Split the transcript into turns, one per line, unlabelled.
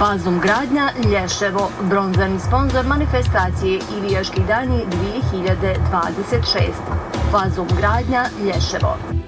Fazum gradnja Lješevo, bronzani sponzor manifestacije Ilijaški dani 2026. Fazum gradnja Lješevo.